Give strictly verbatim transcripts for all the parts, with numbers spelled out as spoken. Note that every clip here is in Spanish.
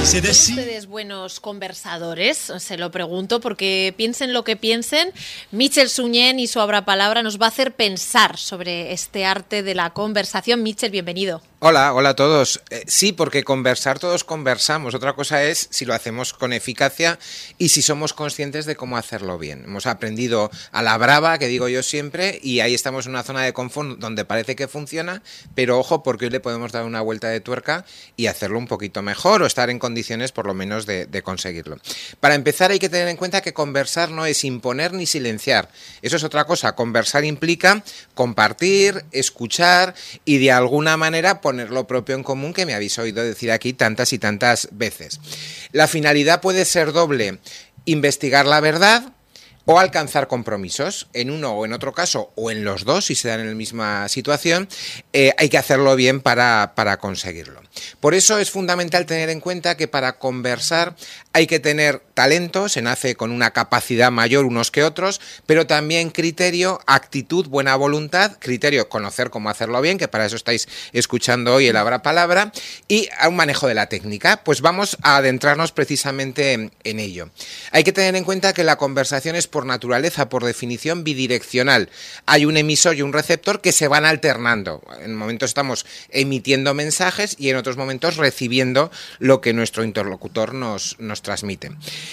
¿Son ustedes buenos conversadores? Se lo pregunto porque piensen lo que piensen, Michel Suñén y su Abra Palabra nos va a hacer pensar sobre este arte de la conversación. Michel, bienvenido. Hola, hola a todos. Eh, sí, porque conversar todos conversamos. Otra cosa es si lo hacemos con eficacia y si somos conscientes de cómo hacerlo bien. Hemos aprendido a la brava, que digo yo siempre, y ahí estamos en una zona de confort donde parece que funciona, pero ojo, porque hoy le podemos dar una vuelta de tuerca y hacerlo un poquito mejor o estar en condiciones por lo menos de, de conseguirlo. Para empezar hay que tener en cuenta que conversar no es imponer ni silenciar. Eso es otra cosa. Conversar implica compartir, escuchar y de alguna manera poner lo propio en común, que me habéis oído decir aquí tantas y tantas veces. La finalidad puede ser doble: investigar la verdad o alcanzar compromisos. En uno o en otro caso, o en los dos, si se dan en la misma situación, eh, hay que hacerlo bien para, para conseguirlo. Por eso es fundamental tener en cuenta que para conversar hay que tener talento, se nace con una capacidad mayor unos que otros, pero también criterio, actitud, buena voluntad, criterio, conocer cómo hacerlo bien, que para eso estáis escuchando hoy el Abra Palabra, y un manejo de la técnica. Pues vamos a adentrarnos precisamente en, en ello. Hay que tener en cuenta que la conversación es por naturaleza, por definición, bidireccional. Hay un emisor y un receptor que se van alternando. En momentos estamos emitiendo mensajes y en otros momentos recibiendo lo que nuestro interlocutor nos, nos transmite.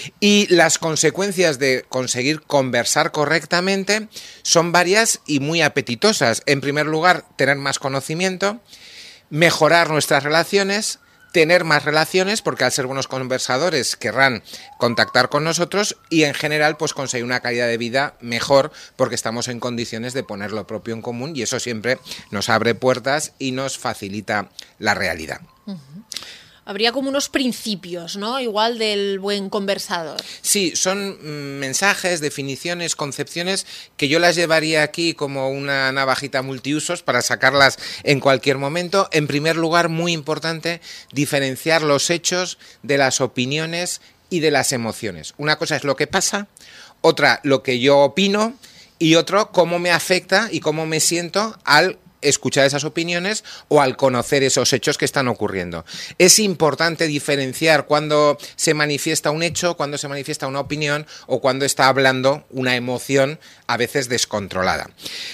Y las consecuencias de conseguir conversar correctamente son varias y muy apetitosas. En primer lugar, tener más conocimiento, mejorar nuestras relaciones, tener más relaciones, porque al ser buenos conversadores querrán contactar con nosotros, y en general pues conseguir una calidad de vida mejor porque estamos en condiciones de poner lo propio en común, y eso siempre nos abre puertas y nos facilita la realidad. Uh-huh. Habría como unos principios, ¿no? Igual del buen conversador. Sí, son mm, mensajes, definiciones, concepciones que yo las llevaría aquí como una navajita multiusos para sacarlas en cualquier momento. En primer lugar, muy importante, diferenciar los hechos de las opiniones y de las emociones. Una cosa es lo que pasa, otra lo que yo opino y otro cómo me afecta y cómo me siento al escuchar esas opiniones o al conocer esos hechos que están ocurriendo. Es importante diferenciar cuando se manifiesta un hecho, cuando se manifiesta una opinión o cuando está hablando una emoción a veces descontrolada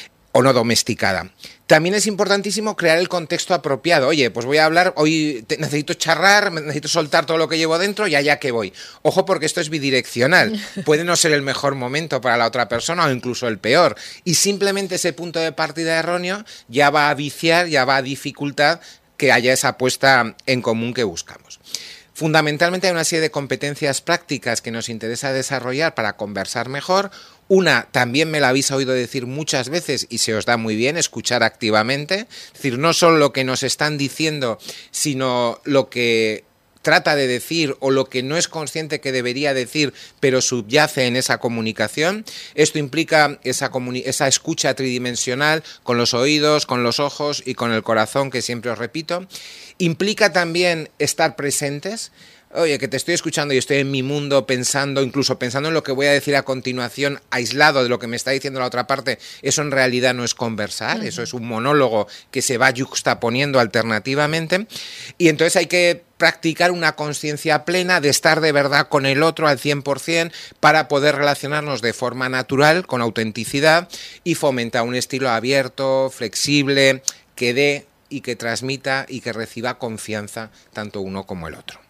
o no domesticada. También es importantísimo crear el contexto apropiado. Oye, pues voy a hablar, hoy te, necesito charrar, necesito soltar todo lo que llevo dentro y allá que voy. Ojo, porque esto es bidireccional. Puede no ser el mejor momento para la otra persona o incluso el peor. Y simplemente ese punto de partida erróneo ya va a viciar, ya va a dificultar que haya esa puesta en común que buscamos. Fundamentalmente hay una serie de competencias prácticas que nos interesa desarrollar para conversar mejor. Una, también me la habéis oído decir muchas veces y se os da muy bien, escuchar activamente. Es decir, no solo lo que nos están diciendo, sino lo que trata de decir o lo que no es consciente que debería decir, pero subyace en esa comunicación. Esto implica esa, comuni- esa escucha tridimensional con los oídos, con los ojos y con el corazón, que siempre os repito. Implica también estar presentes. Oye, que te estoy escuchando y estoy en mi mundo pensando, incluso pensando en lo que voy a decir a continuación, aislado de lo que me está diciendo la otra parte. Eso en realidad no es conversar, uh-huh. Eso es un monólogo que se va yuxtaponiendo alternativamente. Y entonces hay que practicar una conciencia plena de estar de verdad con el otro al cien por ciento para poder relacionarnos de forma natural, con autenticidad, y fomentar un estilo abierto, flexible, que dé y que transmita y que reciba confianza tanto uno como el otro.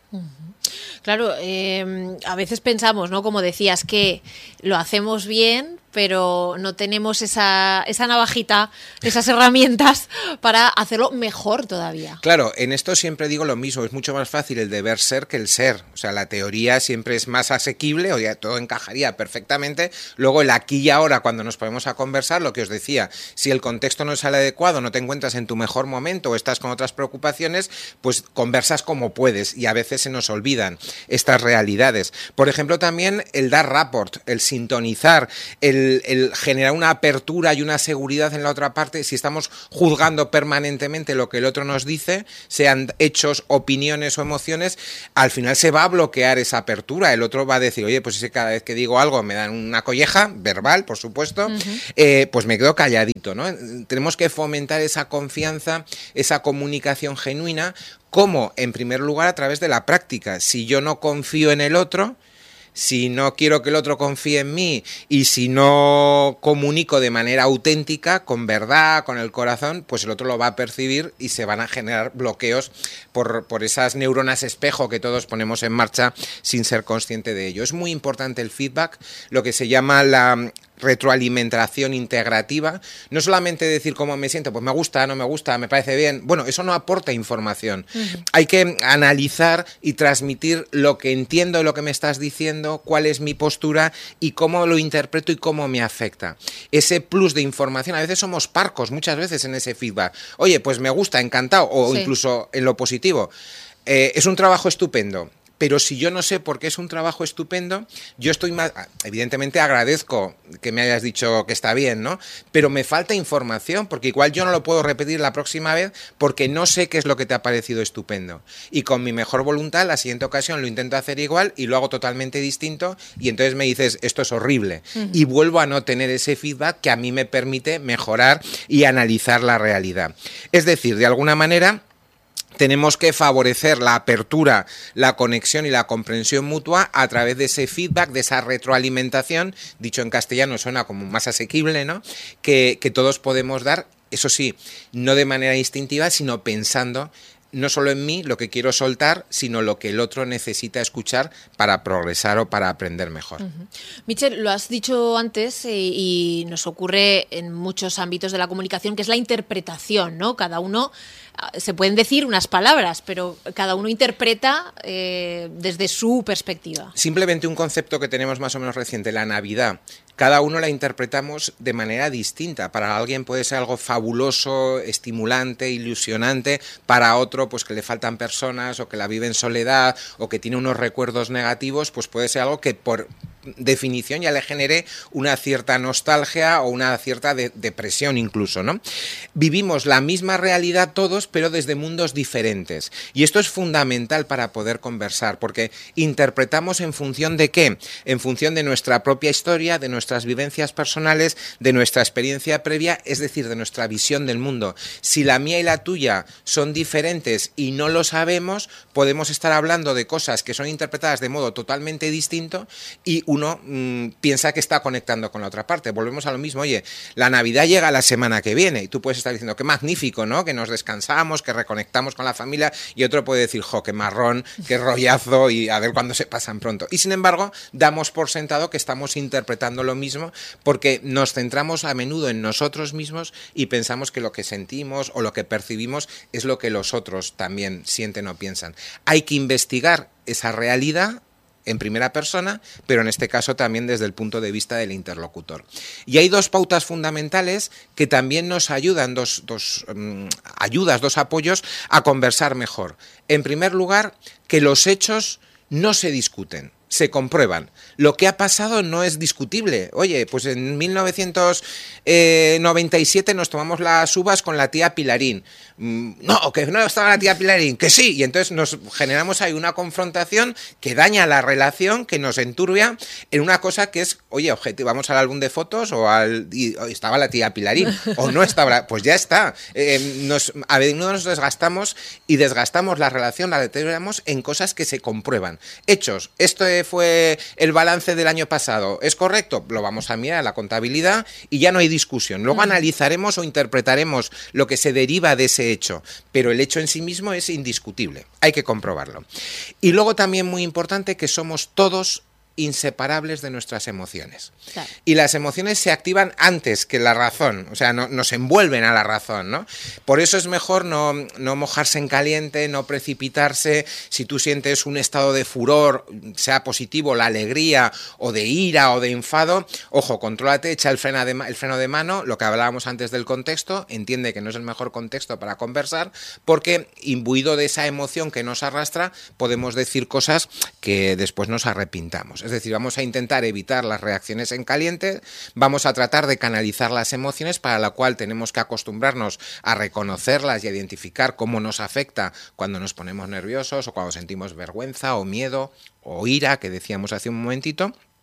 Claro, eh, a veces pensamos, ¿no? Como decías, que lo hacemos bien, pero no tenemos esa, esa navajita, esas herramientas para hacerlo mejor todavía. Claro, en esto siempre digo lo mismo, es mucho más fácil el deber ser que el ser. O sea, la teoría siempre es más asequible, o ya todo encajaría perfectamente. Luego el aquí y ahora, cuando nos ponemos a conversar, lo que os decía, si el contexto no es el adecuado, no te encuentras en tu mejor momento o estás con otras preocupaciones, pues conversas como puedes y a veces se nos olvidan estas realidades. Por ejemplo, también el dar rapport, el sintonizar, el El, el generar una apertura y una seguridad en la otra parte. Si estamos juzgando permanentemente lo que el otro nos dice, sean hechos, opiniones o emociones, al final se va a bloquear esa apertura. El otro va a decir, oye, pues si cada vez que digo algo me dan una colleja, verbal, por supuesto, uh-huh. eh, pues me quedo calladito, ¿no? Tenemos que fomentar esa confianza, esa comunicación genuina, ¿Cómo? En primer lugar, a través de la práctica. Si yo no confío en el otro, si no quiero que el otro confíe en mí y si no comunico de manera auténtica, con verdad, con el corazón, pues el otro lo va a percibir y se van a generar bloqueos por, por esas neuronas espejo que todos ponemos en marcha sin ser consciente de ello. Es muy importante el feedback, lo que se llama la retroalimentación integrativa, no solamente decir cómo me siento, pues me gusta, no me gusta, me parece bien, bueno, eso no aporta información. Uh-huh. Hay que analizar y transmitir lo que entiendo, lo que me estás diciendo, cuál es mi postura y cómo lo interpreto y cómo me afecta. Ese plus de información, a veces somos parcos, muchas veces en ese feedback. Oye, pues me gusta, encantado, o sí. Incluso en lo positivo. Eh, es un trabajo estupendo. Pero si yo no sé por qué es un trabajo estupendo, yo estoy más... Evidentemente agradezco que me hayas dicho que está bien, ¿no? Pero me falta información, porque igual yo no lo puedo repetir la próxima vez porque no sé qué es lo que te ha parecido estupendo. Y con mi mejor voluntad, la siguiente ocasión lo intento hacer igual y lo hago totalmente distinto y entonces me dices, esto es horrible. Uh-huh. Y vuelvo a no tener ese feedback que a mí me permite mejorar y analizar la realidad. Es decir, de alguna manera... tenemos que favorecer la apertura, la conexión y la comprensión mutua a través de ese feedback, de esa retroalimentación, dicho en castellano suena como más asequible, ¿no? Que, que todos podemos dar, eso sí, no de manera instintiva, sino pensando no solo en mí, lo que quiero soltar, sino lo que el otro necesita escuchar para progresar o para aprender mejor. Uh-huh. Michel, lo has dicho antes eh, y nos ocurre en muchos ámbitos de la comunicación, que es la interpretación, ¿no? Cada uno, se pueden decir unas palabras, pero cada uno interpreta eh, desde su perspectiva. Simplemente un concepto que tenemos más o menos reciente, la Navidad. Cada uno la interpretamos de manera distinta. Para alguien puede ser algo fabuloso, estimulante, ilusionante. Para otro, pues que le faltan personas o que la vive en soledad o que tiene unos recuerdos negativos, pues puede ser algo que por definición ya le genere una cierta nostalgia o una cierta de- depresión incluso, ¿no? Vivimos la misma realidad todos, pero desde mundos diferentes. Y esto es fundamental para poder conversar, porque interpretamos en función de ¿qué? En función de nuestra propia historia, de nuestras vivencias personales, de nuestra experiencia previa, es decir, de nuestra visión del mundo. Si la mía y la tuya son diferentes y no lo sabemos, podemos estar hablando de cosas que son interpretadas de modo totalmente distinto y uno mmm, piensa que está conectando con la otra parte. Volvemos a lo mismo, oye, la Navidad llega la semana que viene y tú puedes estar diciendo, qué magnífico, ¿no? Que nos descansamos, que reconectamos con la familia, y otro puede decir, jo, qué marrón, qué rollazo y a ver cuándo se pasan pronto. Y sin embargo, damos por sentado que estamos interpretando lo mismo porque nos centramos a menudo en nosotros mismos y pensamos que lo que sentimos o lo que percibimos es lo que los otros también sienten o piensan. Hay que investigar esa realidad en primera persona, pero en este caso también desde el punto de vista del interlocutor. Y hay dos pautas fundamentales que también nos ayudan, dos, dos um, ayudas, dos apoyos a conversar mejor. En primer lugar, que los hechos no se discuten, se comprueban. Lo que ha pasado no es discutible. Oye, pues en mil novecientos noventa y siete nos tomamos las uvas con la tía Pilarín. No, que no estaba la tía Pilarín, que sí. Y entonces nos generamos ahí una confrontación que daña la relación, que nos enturbia en una cosa que es, oye, objetivo, vamos al álbum de fotos o al y, oh, estaba la tía Pilarín o no estaba, pues ya está. Eh, nos, a menudo nos desgastamos y desgastamos la relación, la deterioramos en cosas que se comprueban. Hechos, esto fue el balance del año pasado, ¿es correcto? Lo vamos a mirar a la contabilidad y ya no hay discusión. Luego mm. analizaremos o interpretaremos lo que se deriva de ese hecho, pero el hecho en sí mismo es indiscutible, hay que comprobarlo. Y luego también muy importante que somos todos inseparables de nuestras emociones. Claro. Y las emociones se activan antes que la razón, o sea, no, nos envuelven a la razón, ¿no? Por eso es mejor no, no mojarse en caliente, no precipitarse. Si tú sientes un estado de furor, sea positivo, la alegría, o de ira, o de enfado, ojo, contrólate, echa el freno de, el freno de mano, lo que hablábamos antes del contexto, entiende que no es el mejor contexto para conversar, porque imbuido de esa emoción que nos arrastra, podemos decir cosas que después nos arrepintamos. Es decir, vamos a intentar evitar las reacciones en caliente, vamos a tratar de canalizar las emociones, para la cual tenemos que acostumbrarnos a reconocerlas y a identificar cómo nos afecta cuando nos ponemos nerviosos o cuando sentimos vergüenza o miedo o ira, que decíamos hace un momentito.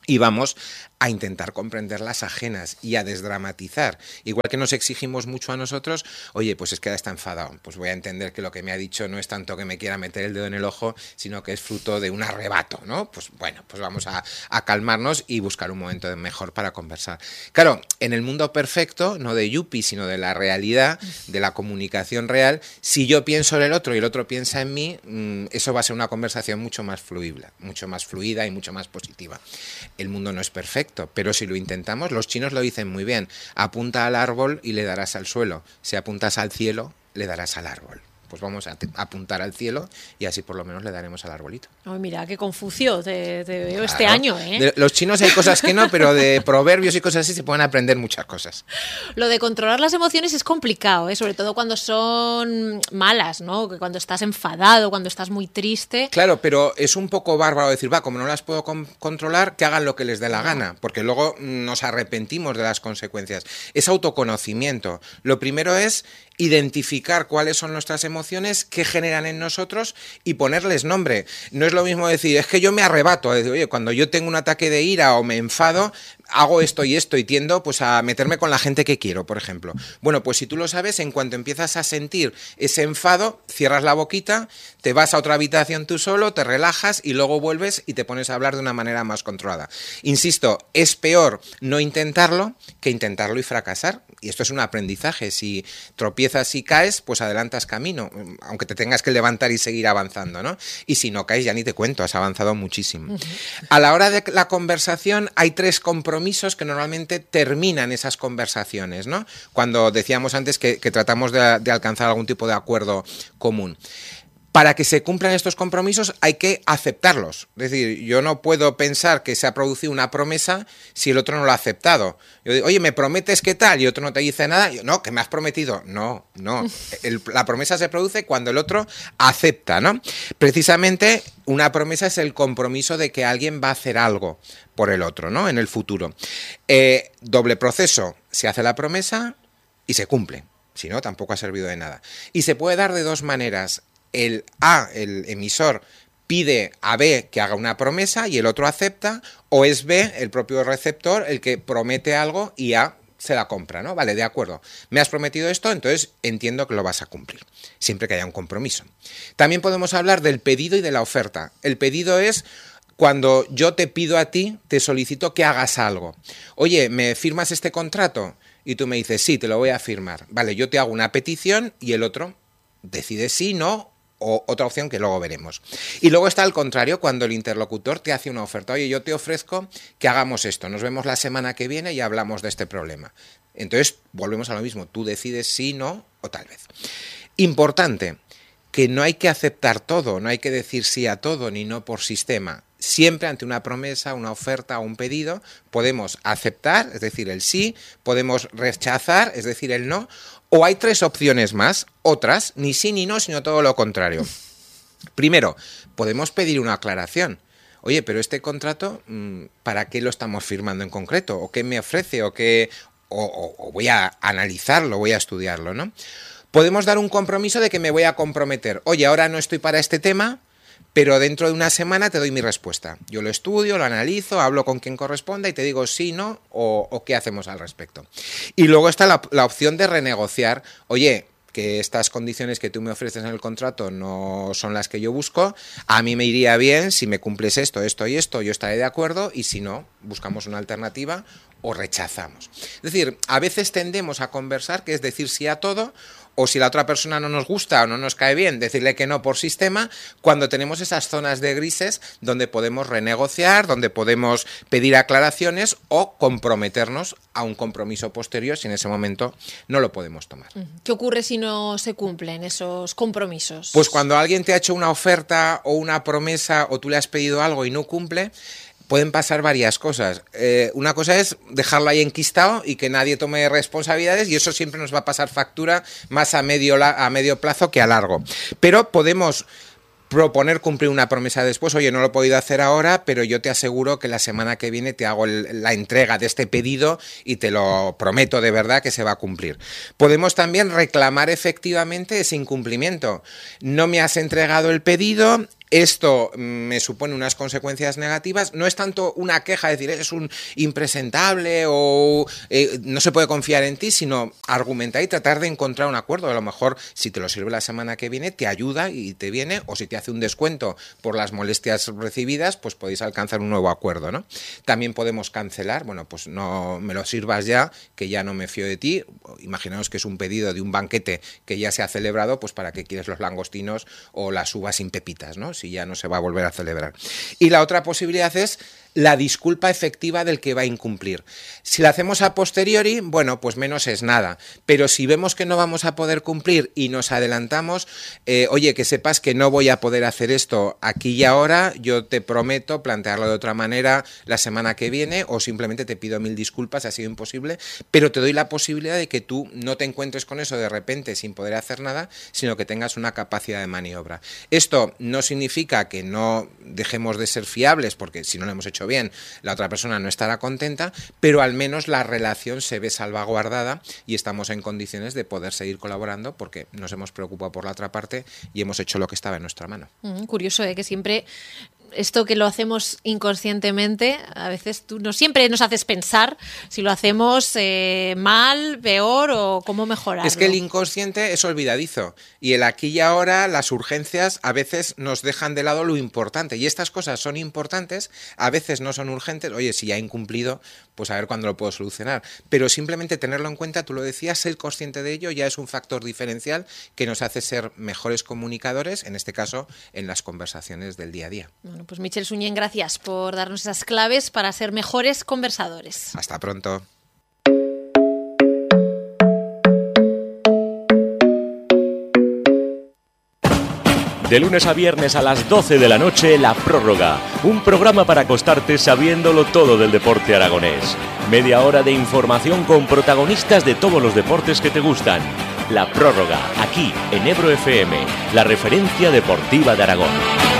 Y vamos a intentar comprender las ajenas y a desdramatizar. Igual que nos exigimos mucho a nosotros, oye, pues es que ahora está enfadado, pues voy a entender que lo que me ha dicho no es tanto que me quiera meter el dedo en el ojo, sino que es fruto de un arrebato, ¿no? Pues bueno, pues vamos a, a calmarnos y buscar un momento mejor para conversar. Claro, en el mundo perfecto, no de Yuppie, sino de la realidad, de la comunicación real, si yo pienso en el otro y el otro piensa en mí, eso va a ser una conversación mucho más fluida, mucho más fluida y mucho más positiva. El mundo no es perfecto, pero si lo intentamos, los chinos lo dicen muy bien, apunta al árbol y le darás al suelo, si apuntas al cielo, le darás al árbol. Pues vamos a apuntar al cielo y así por lo menos le daremos al arbolito. Oh, mira, qué Confucio te, te veo claro. Este año, ¿eh? De los chinos hay cosas que no, pero de proverbios y cosas así se pueden aprender muchas cosas. Lo de controlar las emociones es complicado, ¿eh? Sobre todo cuando son malas, ¿no? Cuando estás enfadado, cuando estás muy triste. Claro, pero es un poco bárbaro decir, va, como no las puedo con- controlar, que hagan lo que les dé la no. gana, porque luego nos arrepentimos de las consecuencias. Es autoconocimiento. Lo primero es identificar cuáles son nuestras emociones, qué generan en nosotros y ponerles nombre. No es lo mismo decir, es que yo me arrebato, decir, oye, cuando yo tengo un ataque de ira o me enfado, hago esto y esto y tiendo pues a meterme con la gente que quiero, por ejemplo. Bueno, pues si tú lo sabes, en cuanto empiezas a sentir ese enfado, cierras la boquita, te vas a otra habitación tú solo, te relajas y luego vuelves y te pones a hablar de una manera más controlada. Insisto, es peor no intentarlo que intentarlo y fracasar. Y esto es un aprendizaje. Si tropiezas y caes, pues adelantas camino, aunque te tengas que levantar y seguir avanzando, ¿no? Y si no caes, ya ni te cuento, has avanzado muchísimo. Uh-huh. A la hora de la conversación hay tres compromisos que normalmente terminan esas conversaciones, ¿no? Cuando decíamos antes que, que tratamos de, de alcanzar algún tipo de acuerdo común. Para que se cumplan estos compromisos hay que aceptarlos. Es decir, yo no puedo pensar que se ha producido una promesa si el otro no lo ha aceptado. Yo digo, oye, ¿me prometes qué tal? Y otro no te dice nada. Yo, no, que me has prometido. No, no. El, la promesa se produce cuando el otro acepta, ¿no? Precisamente una promesa es el compromiso de que alguien va a hacer algo por el otro, ¿no? En el futuro. Eh, doble proceso. Se hace la promesa y se cumple. Si no, tampoco ha servido de nada. Y se puede dar de dos maneras. El A, el emisor, pide a B que haga una promesa y el otro acepta, o es B, el propio receptor, el que promete algo y A se la compra, ¿no? Vale, de acuerdo. Me has prometido esto, entonces entiendo que lo vas a cumplir, siempre que haya un compromiso. También podemos hablar del pedido y de la oferta. El pedido es cuando yo te pido a ti, te solicito que hagas algo. Oye, ¿me firmas este contrato? Y tú me dices, sí, te lo voy a firmar. Vale, yo te hago una petición y el otro decide sí, no, o otra opción que luego veremos. Y luego está al contrario, cuando el interlocutor te hace una oferta. Oye, yo te ofrezco que hagamos esto, nos vemos la semana que viene y hablamos de este problema. Entonces, volvemos a lo mismo, tú decides sí, no o tal vez. Importante, que no hay que aceptar todo, no hay que decir sí a todo ni no por sistema. Siempre ante una promesa, una oferta o un pedido, podemos aceptar, es decir, el sí, podemos rechazar, es decir, el no, o hay tres opciones más, otras, ni sí ni no, sino todo lo contrario. Primero, podemos pedir una aclaración. Oye, pero este contrato, ¿para qué lo estamos firmando en concreto? ¿O qué me ofrece? ¿O qué, o, o, o voy a analizarlo, voy a estudiarlo, ¿no? Podemos dar un compromiso de que me voy a comprometer. Oye, ahora no estoy para este tema, pero dentro de una semana te doy mi respuesta. Yo lo estudio, lo analizo, hablo con quien corresponda y te digo sí, no o, o qué hacemos al respecto. Y luego está la, la opción de renegociar. Oye, que estas condiciones que tú me ofreces en el contrato no son las que yo busco, a mí me iría bien si me cumples esto, esto y esto, yo estaré de acuerdo y si no, buscamos una alternativa o rechazamos. Es decir, a veces tendemos a conversar, que es decir sí a todo, o si la otra persona no nos gusta o no nos cae bien, decirle que no por sistema, cuando tenemos esas zonas de grises donde podemos renegociar, donde podemos pedir aclaraciones o comprometernos a un compromiso posterior si en ese momento no lo podemos tomar. ¿Qué ocurre si no se cumplen esos compromisos? Pues cuando alguien te ha hecho una oferta o una promesa o tú le has pedido algo y no cumple, pueden pasar varias cosas. Eh, una cosa es dejarlo ahí enquistado y que nadie tome responsabilidades y eso siempre nos va a pasar factura más a medio, a medio plazo que a largo. Pero podemos proponer cumplir una promesa después. Oye, no lo he podido hacer ahora, pero yo te aseguro que la semana que viene te hago el, la entrega de este pedido y te lo prometo de verdad que se va a cumplir. Podemos también reclamar efectivamente ese incumplimiento. No me has entregado el pedido, esto me supone unas consecuencias negativas. No es tanto una queja, decir, eres un impresentable o eh, no se puede confiar en ti, sino argumentar y tratar de encontrar un acuerdo. A lo mejor, si te lo sirve la semana que viene, te ayuda y te viene, o si te hace un descuento por las molestias recibidas, pues podéis alcanzar un nuevo acuerdo, ¿no? También podemos cancelar, bueno, pues no me lo sirvas ya, que ya no me fío de ti. Imaginaos que es un pedido de un banquete que ya se ha celebrado, pues para qué quieres los langostinos o las uvas sin pepitas, ¿no? Si ya no se va a volver a celebrar. Y la otra posibilidad es la disculpa efectiva del que va a incumplir. Si la hacemos a posteriori, bueno, pues menos es nada. Pero si vemos que no vamos a poder cumplir y nos adelantamos, eh, oye, que sepas que no voy a poder hacer esto aquí y ahora, yo te prometo plantearlo de otra manera la semana que viene, o simplemente te pido mil disculpas, ha sido imposible, pero te doy la posibilidad de que tú no te encuentres con eso de repente sin poder hacer nada, sino que tengas una capacidad de maniobra. Esto no significa que no dejemos de ser fiables, porque si no lo hemos hecho bien, la otra persona no estará contenta, pero al menos la relación se ve salvaguardada y estamos en condiciones de poder seguir colaborando porque nos hemos preocupado por la otra parte y hemos hecho lo que estaba en nuestra mano. Mm, curioso, ¿eh? Que siempre esto que lo hacemos inconscientemente, a veces tú no siempre nos haces pensar si lo hacemos eh, mal, peor o cómo mejorarlo. Es que el inconsciente es olvidadizo y el aquí y ahora, las urgencias a veces nos dejan de lado lo importante, y estas cosas son importantes, a veces no son urgentes. Oye, si ya he incumplido, pues a ver cuándo lo puedo solucionar, pero simplemente tenerlo en cuenta, tú lo decías, ser consciente de ello ya es un factor diferencial que nos hace ser mejores comunicadores, en este caso en las conversaciones del día a día. Bueno, pues Michel Suñén, gracias por darnos esas claves para ser mejores conversadores. Hasta pronto. De lunes a viernes a las doce de la noche, La Prórroga. Un programa para acostarte sabiéndolo todo del deporte aragonés. Media hora de información con protagonistas de todos los deportes que te gustan. La Prórroga, aquí en Ebro F M, la referencia deportiva de Aragón.